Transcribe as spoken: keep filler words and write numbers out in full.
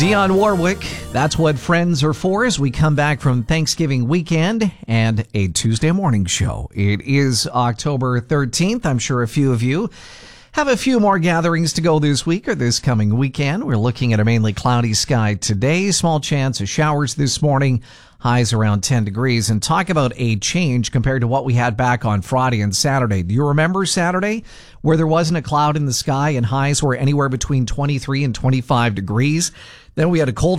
Dionne Warwick, that's what friends are for as we come back from Thanksgiving weekend and a Tuesday morning show. It is October thirteenth. I'm sure a few of you have a few more gatherings to go this week or this coming weekend. We're looking at a mainly cloudy sky today. Small chance of showers this morning. Highs around ten degrees. And talk about a change compared to what we had back on Friday and Saturday. Do you remember Saturday where there wasn't a cloud in the sky and highs were anywhere between twenty-three and twenty-five degrees? Then we had a cold